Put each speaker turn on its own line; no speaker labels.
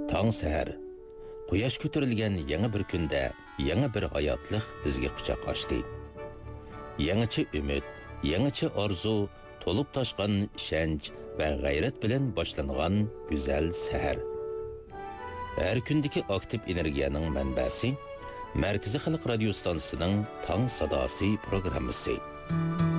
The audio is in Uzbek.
Tong sahar, quyosh ko'tarilgan yangi bir kunda yangi bir hayotlik bizga quchoq ochdi. Yangicha umid, yangicha orzu, to'lib toshgan ishonch va g'ayrat bilan boshlangan go'zal sahar. Har kundagi aktiv energiyaning manbasi Markaziy xalq radio stansiyasining Tong sadosi programmasi.